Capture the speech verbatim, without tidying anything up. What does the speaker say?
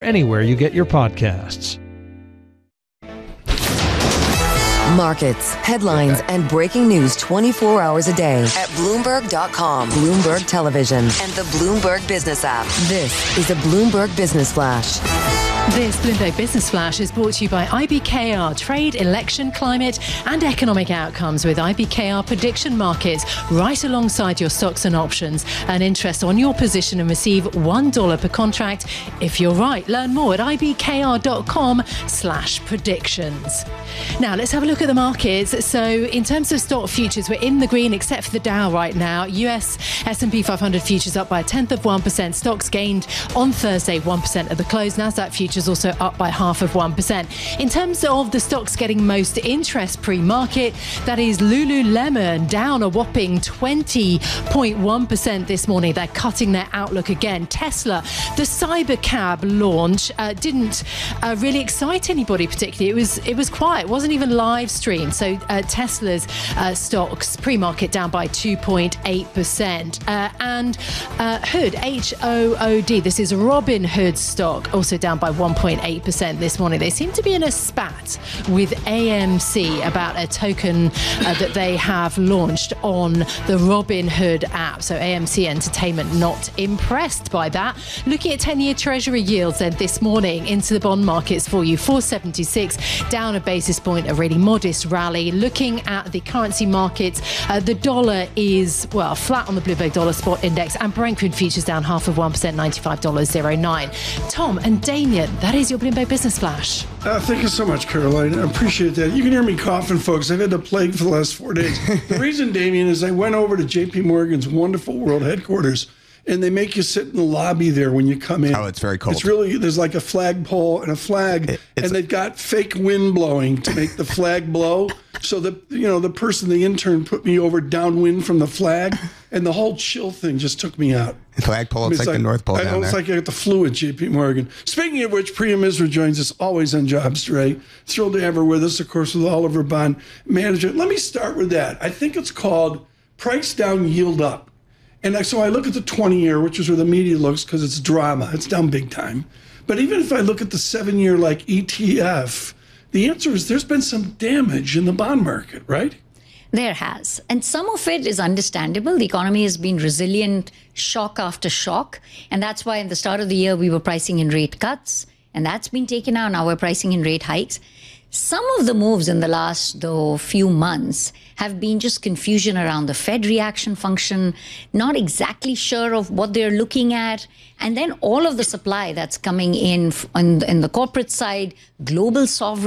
anywhere you get your podcasts. Markets, headlines, and breaking news twenty-four hours a day at Bloomberg dot com, Bloomberg Television, and the Bloomberg Business app. This is a Bloomberg Business Flash. This Bloomberg Business Flash is brought to you by I B K R, trade, election, climate and economic outcomes with I B K R prediction markets right alongside your stocks and options. Earn interest on your position and receive one dollar per contract if you're right. Learn more at ibkr.com slash predictions. Now, let's have a look at the markets. So in terms of stock futures, we're in the green except for the Dow right now. U S S and P five hundred futures up by a tenth of one percent. Stocks gained on Thursday one percent at the close. Nasdaq futures also up by half of one percent. In terms of the stocks getting most interest pre-market, that is Lululemon, down a whopping twenty point one percent this morning. They're cutting their outlook again. Tesla, the Cybercab launch uh, didn't uh, really excite anybody particularly. It was it was quiet. It wasn't even live streamed. So uh, Tesla's uh, stocks pre-market down by two point eight percent. Uh, and uh, Hood, H O O D, this is Robin Hood stock, also down by one point eight percent this morning. They seem to be in a spat with A M C about a token uh, that they have launched on the Robinhood app. So A M C Entertainment not impressed by that. Looking at ten-year Treasury yields then this morning into the bond markets for you, four seventy-six, down a basis point, a really modest rally. Looking at the currency markets, uh, the dollar is, well, flat on the Bloomberg Dollar Spot Index, and Brent crude futures down half of one percent, ninety-five dollars oh nine. Tom and Damien, that is your Bloomberg Business Flash. Uh, thank you so much, Caroline. I appreciate that. You can hear me coughing, folks. I've had the plague for the last four days. The reason, Damien, is I went over to J P Morgan's wonderful world headquarters, and they make you sit in the lobby there when you come in. Oh, it's very cold. It's really, there's like a flagpole and a flag, it, and they've got fake wind blowing to make the flag blow. So the, you know, the person, the intern, put me over downwind from the flag, and the whole chill thing just took me out. The flagpole, it's, I mean, it's like, like the North Pole I, down it's there. like I got the flu at J P Morgan. Speaking of which, Priya Misra joins us always on Jobs Today. Thrilled to have her with us, of course, with Oliver Bond Management. Let me start with that. I think it's called price down, yield up. And so I look at the twenty-year, which is where the media looks because it's drama. It's down big time. But even if I look at the seven-year like E T F, the answer is there's been some damage in the bond market, right? There has. And some of it is understandable. The economy has been resilient shock after shock. And that's why in the start of the year, we were pricing in rate cuts. And that's been taken out. Now we're pricing in rate hikes. Some of the moves in the last, though, few months have been just confusion around the Fed reaction function, not exactly sure of what they're looking at. And then all of the supply that's coming in on, in the corporate side, global sovereign